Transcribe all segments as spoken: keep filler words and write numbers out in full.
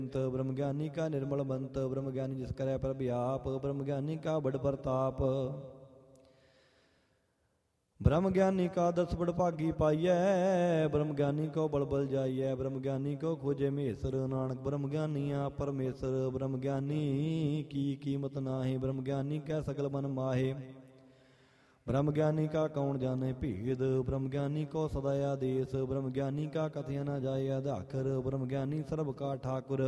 ब्रह्म ज्ञानी का निर्मल बंत, ब्रह्म ज्ञानी जिस करे प्रभ आप, ब्रह्म ज्ञानी का बड़ प्रताप। ब्रह्म ज्ञानी का दस बड़ भागी पाइयै, ब्रह्म ज्ञानी को बल बल जाइए, ब्रह्म ज्ञानी को खोजे महेसर। नानक ब्रह्म ज्ञानी आप परमेसर, ब्रह्म ज्ञानी की कीमत नाहि, ब्रह्म ज्ञानी कै सकल मन माहे। ब्रह्म ज्ञानी का कौन जाने भेद, ब्रह्म ज्ञानी को सदा आदेश, ब्रह्म ज्ञानी का कथिया न जाए आधाकर, ब्रह्म ज्ञानी सर्व का ठाकुर।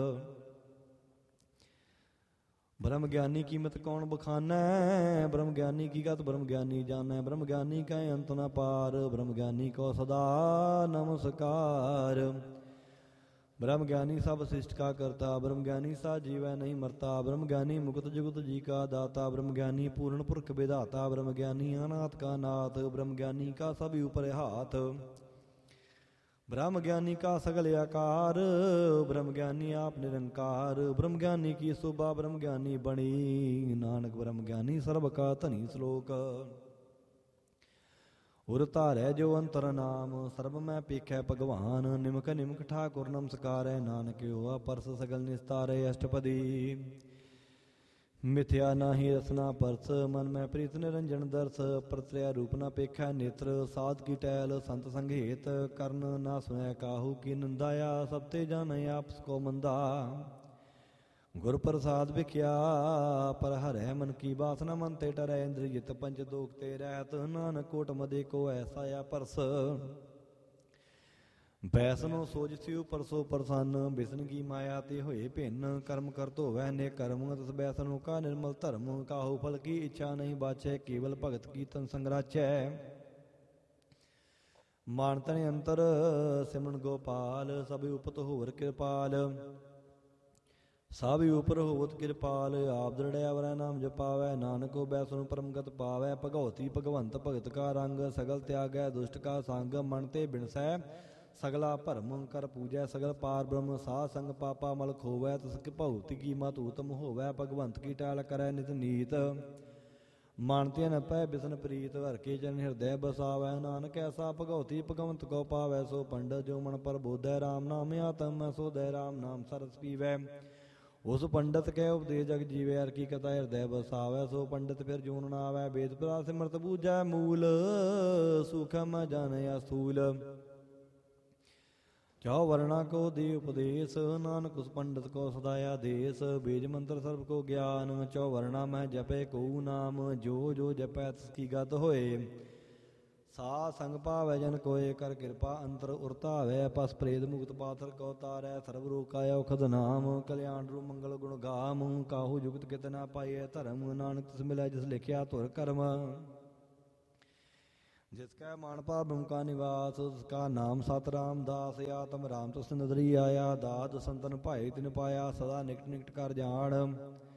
ब्रह्म ज्ञानी कीमत कौन बखाना, ब्रह्म ज्ञानी की गत ब्रह्म ज्ञानी जाना, ब्रह्म ज्ञानी का अंत न पार, ब्रह्म ज्ञानी को सदा नमस्कार। ब्रह्म ज्ञानी सब सृष्ट का करता, ब्रह्म ज्ञानी सा जीवै नहीं मरता, ब्रह्म ज्ञानी मुकुत जुगत जी का दाता, ब्रह्म ज्ञानी पूर्ण पुरख विधाता, ब्रह्म ज्ञानी अनाथ का नाथ, ब्रह्म ज्ञानी का सब ऊपर हाथ। ब्रह्म ज्ञानी का सगल आकार, ब्रह्म ज्ञानी आप निरंकार, ब्रह्म ज्ञानी की शोभा ब्रह्म ज्ञानी बणी, नानक ब्रह्म ज्ञानी सर्व का धनी श्लोक। उर धारै जो अंतर नाम, सर्ब मैं पेखै भगवान, निमक निमक ठाकुर नमस्कारै, नानक होआ परस सगल निस्तारै। अष्टपदी मिथ्या नाही रसना परस, मन मैं प्रीत निरंजन दर्श, परत्रया रूप न पेखै नेत्र, साध की टैल संत संगेत, कर्ण ना सुनै काहू की निंदाया, सब ते जानै आपस को मंदा। गुर प्रसाद विख्या पर हरै, मन की बासना मन ते टरै, इंद्रियत पंच दोख ते रहत, नानक कोट मदे को ऐसा या परस। बैसनो सोज सिउ परसो प्रसन्न, बिसन की माया ते होए भिन्न, कर्म कर धोवै ने कर्म, तस बैसनो का निर्मल धर्म, काहू फल की इच्छा नहीं बाछै, केवल भगत की तन संगराचै। मान तन अंतर सिमरन गोपाल, सब उपत होर कृपाल, सब उपर होवत कृपाल, आप दृढ़ अवरै नाम जपावै, नानक को बैसनु परमगत पावै। भगवती भगवंत भगत का रंग, सगल त्यागै दुष्ट का संग, मन ते बिनसै सगला भरम, कर पूजै सगल पार ब्रह्म, साध संग पापा मल खोवै, तस भगवती की मत उत्तम होवै, भगवंत की टैल करै नित नीत। मन ते न पै बिसन प्रीत, हर के जन हृदय बसावै, नानक ऐसा भगवती भगवंत को पावै, सो पंडित जो मन पर बोधै, राम नाम आत्म सो दय, राम नाम सरस पीवै। उस पंडित के उपदेश जग जीवै, हर की कथा हृदय बसावै, सो पंडित फिर जून न आवै, वेद प्रा सिमरत बूझै मूल, सूखम जानै अस्थूल। चौ वर्णा को दे उपदेश, नानक उस पंडित को सदा आदेश, बीज मंत्र सर्व को ज्ञान, चौ वर्णा में जपे को नाम, जो जो जपै तिसकी गत होए। सा संग पावै जन कोय, कर कृपा अंतर उरतावै, पस प्रेत मुक्त पाथर को तारै, सर्व रोकाय औखद नाम, कल्याण रूप मंगल गुण गाम, काहू जुगत कित न पाइय धर्म, नानक तिस मिलै जिस लिखिया तुर कर्म। जिसका मान पा ब्रह्म का निवास, उसका नाम सत रामदास, आत्म राम तुस नदरी आया, दाद संतन भाई तिन पाया, सदा निकट निकट कर जान।